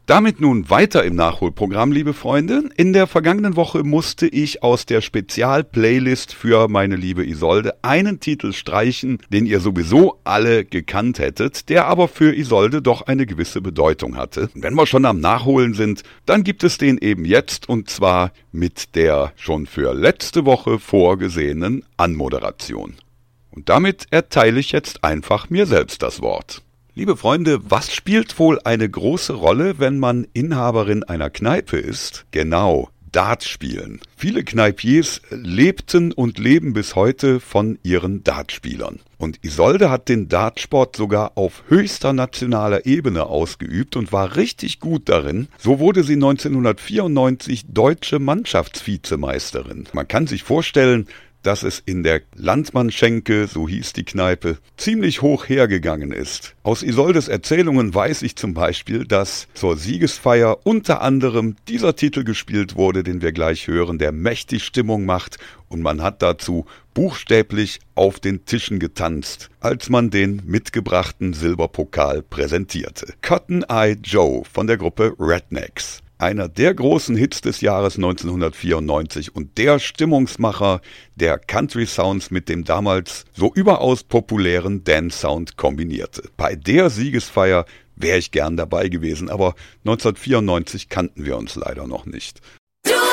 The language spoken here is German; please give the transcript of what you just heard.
Damit nun weiter im Nachholprogramm, liebe Freunde. In der vergangenen Woche musste ich aus der Spezialplaylist für meine liebe Isolde einen Titel streichen, den ihr sowieso alle gekannt hättet, der aber für Isolde doch eine gewisse Bedeutung hatte. Wenn wir schon am Nachholen sind, dann gibt es den eben jetzt, und zwar mit der schon für letzte Woche vorgesehenen Anmoderation. Und damit erteile ich jetzt einfach mir selbst das Wort. Liebe Freunde, was spielt wohl eine große Rolle, wenn man Inhaberin einer Kneipe ist? Genau, Dart spielen. Viele Kneipiers lebten und leben bis heute von ihren Dartspielern. Und Isolde hat den Dartsport sogar auf höchster nationaler Ebene ausgeübt und war richtig gut darin. So wurde sie 1994 deutsche Mannschaftsvizemeisterin. Man kann sich vorstellen, dass es in der Landsmannschenke, so hieß die Kneipe, ziemlich hoch hergegangen ist. Aus Isoldes Erzählungen weiß ich zum Beispiel, dass zur Siegesfeier unter anderem dieser Titel gespielt wurde, den wir gleich hören, der mächtig Stimmung macht, und man hat dazu buchstäblich auf den Tischen getanzt, als man den mitgebrachten Silberpokal präsentierte. Cotton Eye Joe von der Gruppe Rednecks. Einer der großen Hits des Jahres 1994 und der Stimmungsmacher, der Country Sounds mit dem damals so überaus populären Dance Sound kombinierte. Bei der Siegesfeier wäre ich gern dabei gewesen, aber 1994 kannten wir uns leider noch nicht.